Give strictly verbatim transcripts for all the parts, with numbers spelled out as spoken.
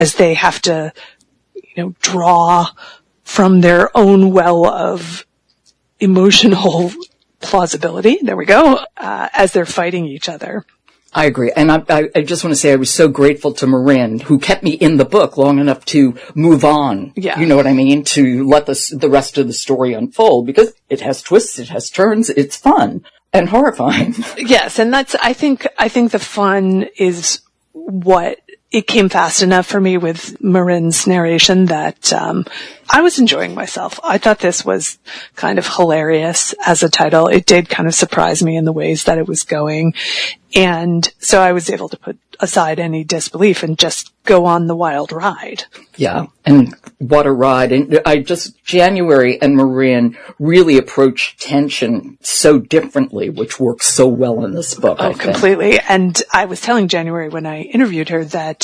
as they have to, you know, draw from their own well of emotional plausibility, there we go, uh, as they're fighting each other. I agree. And I, I, I just want to say I was so grateful to Marin, who kept me in the book long enough to move on. Yeah. You know what I mean? To let the, the rest of the story unfold, because it has twists, it has turns, it's fun and horrifying. Yes. And that's, I think, I think the fun is what it came fast enough for me with Marin's narration that, um, I was enjoying myself. I thought this was kind of hilarious as a title. It did kind of surprise me in the ways that it was going. And so I was able to put aside any disbelief and just go on the wild ride. Yeah. And what a ride. And I just, January and Marin really approach tension so differently, which works so well in this book. Oh, I think. Completely. And I was telling January when I interviewed her that,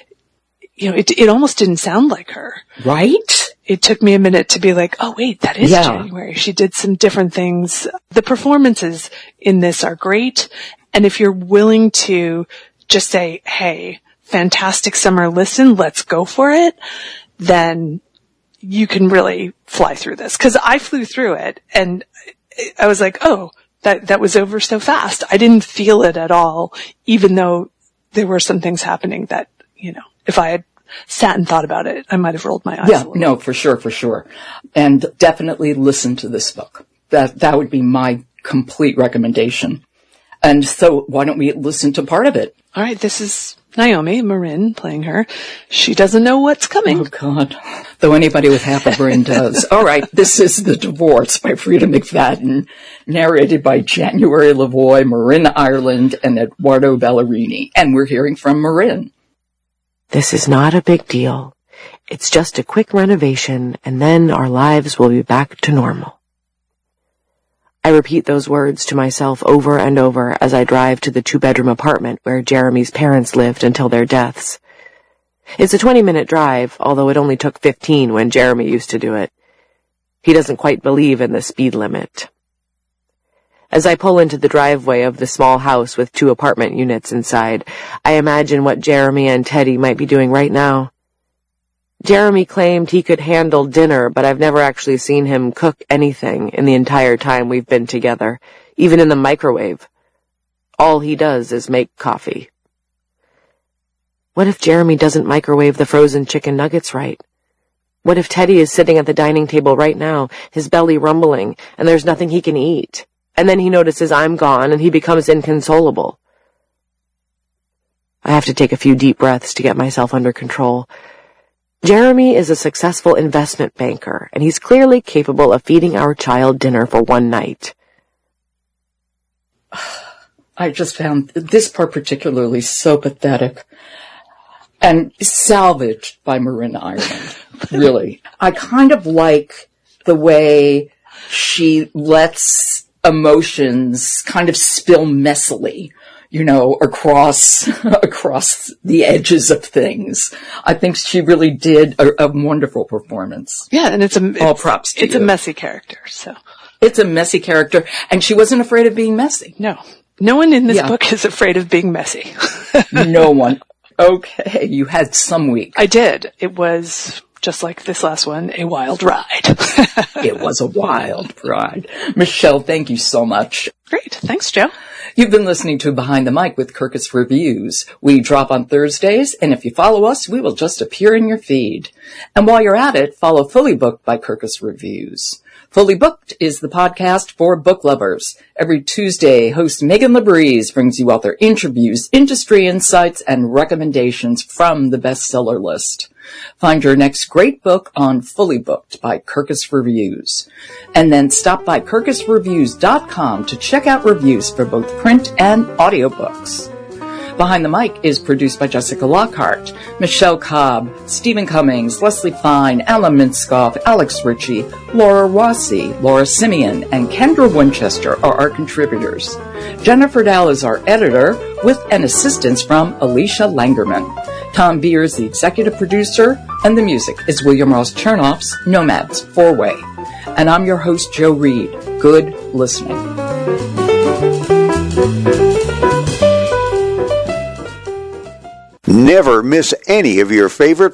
you know, it, it almost didn't sound like her. Right? It took me a minute to be like, oh wait, that is yeah. January. She did some different things. The performances in this are great. And if you're willing to just say, hey, fantastic summer, listen, let's go for it, then you can really fly through this. Cause I flew through it and I was like, oh, that, that was over so fast. I didn't feel it at all, even though there were some things happening that, you know, if I had sat and thought about it, I might have rolled my eyes. Yeah, a little. no, for sure, for sure. And definitely listen to this book. That, that would be my complete recommendation. And so why don't we listen to part of it? All right. This is Naomi Marin playing her. She doesn't know what's coming. Oh, God. Though anybody with half a brain does. All right. This is The Divorce by Freida McFadden, narrated by January Lavoie, Marin Ireland, and Eduardo Ballerini. And we're hearing from Marin. This is not a big deal. It's just a quick renovation, and then our lives will be back to normal. I repeat those words to myself over and over as I drive to the two-bedroom apartment where Jeremy's parents lived until their deaths. It's a twenty-minute drive, although it only took fifteen when Jeremy used to do it. He doesn't quite believe in the speed limit. As I pull into the driveway of the small house with two apartment units inside, I imagine what Jeremy and Teddy might be doing right now. Jeremy claimed he could handle dinner, but I've never actually seen him cook anything in the entire time we've been together, even in the microwave. All he does is make coffee. What if Jeremy doesn't microwave the frozen chicken nuggets right? What if Teddy is sitting at the dining table right now, his belly rumbling, and there's nothing he can eat? And then he notices I'm gone, and he becomes inconsolable. I have to take a few deep breaths to get myself under control. Jeremy is a successful investment banker, and he's clearly capable of feeding our child dinner for one night. I just found this part particularly so pathetic and salvaged by Marin Ireland. Really. I kind of like the way she lets emotions kind of spill messily, you know, across, across the edges of things. I think she really did a, a wonderful performance. Yeah. And it's a, all it's, props to it's you. a messy character. So it's a messy character, and she wasn't afraid of being messy. No, no one in this yeah. book is afraid of being messy. No one. Okay. You had some week. I did. It was just like this last one, a wild ride. It was a wild ride. Michelle, thank you so much. Great. Thanks, Joe. You've been listening to Behind the Mic with Kirkus Reviews. We drop on Thursdays, and if you follow us, we will just appear in your feed. And while you're at it, follow Fully Booked by Kirkus Reviews. Fully Booked is the podcast for book lovers. Every Tuesday, host Megan Labrise brings you author interviews, industry insights, and recommendations from the bestseller list. Find your next great book on Fully Booked by Kirkus Reviews. And then stop by kirkus reviews dot com to check out reviews for both print and audiobooks. Behind the Mic is produced by Jessica Lockhart, Michelle Cobb, Stephen Cummings, Leslie Fine, Alan Minskoff, Alex Ritchie, Laura Rossi, Laura Simeon, and Kendra Winchester are our contributors. Jennifer Dahl is our editor, with an assistance from Alicia Langerman. Tom Beer is the executive producer, and the music is William Ross Chernoff's Nomads Four-Way. And I'm your host, Joe Reed. Good listening. Never miss any of your favorite